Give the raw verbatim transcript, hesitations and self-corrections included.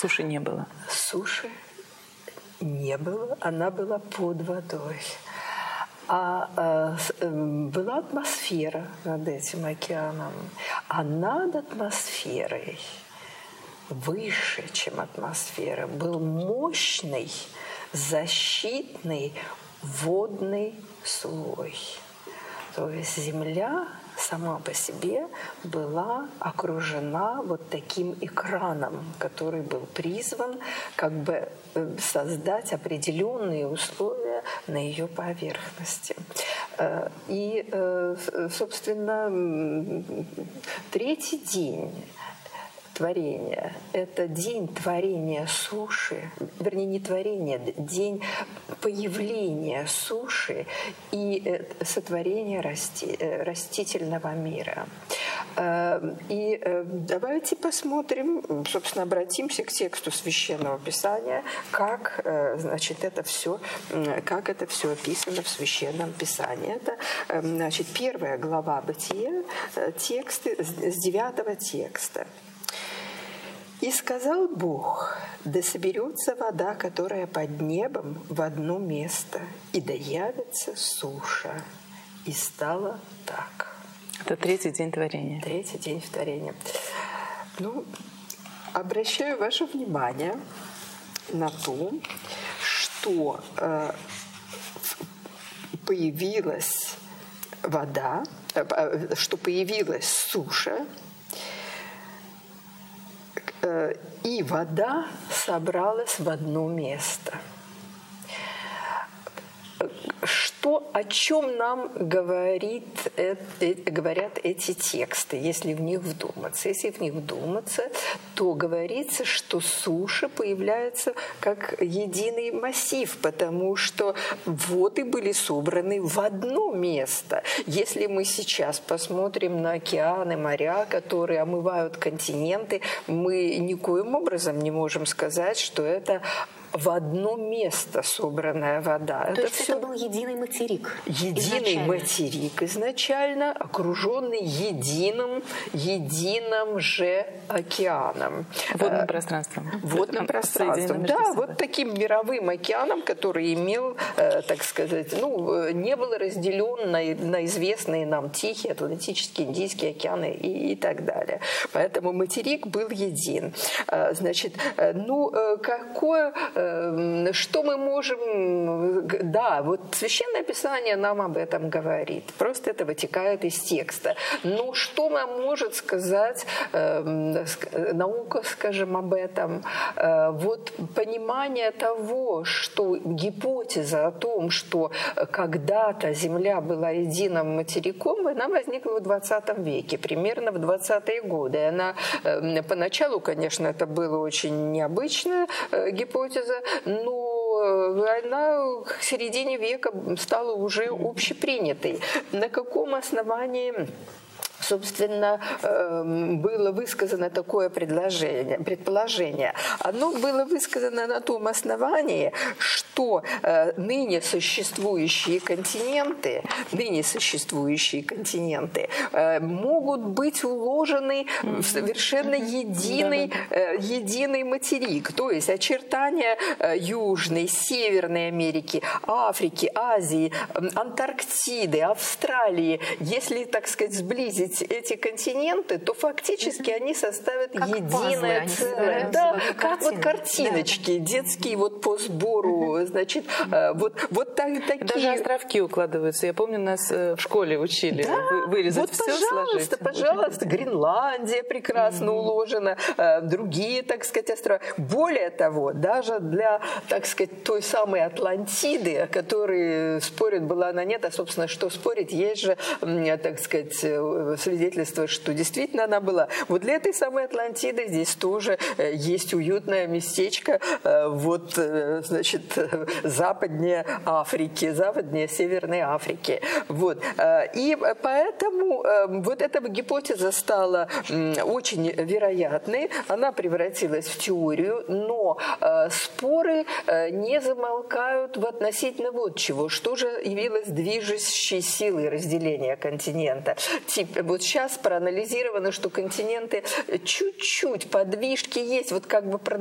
Суши не было? Суши не было, она была под водой. А, а была атмосфера над этим океаном. А над атмосферой, выше, чем атмосфера, был мощный защитный водный слой. То есть Земля сама по себе была окружена вот таким экраном, который был призван как бы создать определенные условия на ее поверхности. И, собственно, третий день творения – это день творения суши, вернее, не творения, день появления суши и сотворения расти, растительного мира. И давайте посмотрим, собственно, обратимся к тексту Священного Писания, как, значит, это все, как это все описано в Священном Писании. Это, значит, первая глава Бытия, тексты с девятого текста. «И сказал Бог, да соберется вода, которая под небом, в одно место, и да явится суша. И стало так». Это третий день творения. Третий день творения. Ну, обращаю ваше внимание на то, что э, появилась вода, э, что появилась суша, и вода собралась в одно место. Что, о чем нам говорит, э, э, говорят эти тексты, если в них вдуматься? Если в них вдуматься, то говорится, что суша появляется как единый массив, потому что воды были собраны в одно место. Если мы сейчас посмотрим на океаны, моря, которые омывают континенты, мы никоим образом не можем сказать, что это в одно место собранная вода. То это есть все... это был единый материк? Единый изначально. материк изначально, окруженный единым, единым же океаном. Водным пространством. Водным пространством. Да, вот таким мировым океаном, который имел, так сказать, ну, не был разделен на, на известные нам Тихий, Атлантический, Индийский океаны и, и так далее. Поэтому материк был един. Значит, ну, какое... Что мы можем... Да, вот Священное Писание нам об этом говорит. Просто это вытекает из текста. Но что нам может сказать э, наука, скажем, об этом? Э, вот понимание того, что гипотеза о том, что когда-то Земля была единым материком, она возникла в двадцатом веке, примерно в двадцатые годы. Она э, поначалу, конечно, это было очень необычная э, гипотеза, но она к середине века стала уже общепринятой. На каком основании, собственно, было высказано такое предложение, предположение? Оно было высказано на том основании, что ныне существующие континенты, ныне существующие континенты могут быть уложены в совершенно единый, единый материк. То есть очертания Южной, Северной Америки, Африки, Азии, Антарктиды, Австралии, если, так сказать, сблизить эти континенты, то фактически они составят как единое пазлы, целое. Да, как картины. Вот картиночки, да. Детские вот по сбору, значит, вот, вот так, такие. Даже островки укладываются. Я помню, нас в школе учили да, вырезать вот, все, пожалуйста, сложить. Пожалуйста, Гренландия прекрасно mm-hmm. уложена, другие, так сказать, острова. Более того, даже для, так сказать, той самой Атлантиды, о которой спорят, была она нет, а, собственно, что спорить, есть же, так сказать, свидетельство, что действительно она была. Вот для этой самой Атлантиды здесь тоже есть уютное местечко, вот, значит, западнее Африки, западнее Северной Африки. Вот. И поэтому вот эта гипотеза стала очень вероятной, она превратилась в теорию, но споры не замолкают в относительно вот чего. Что же явилось движущей силой разделения континента? Вот сейчас проанализировано, что континенты чуть-чуть подвижки есть, вот как бы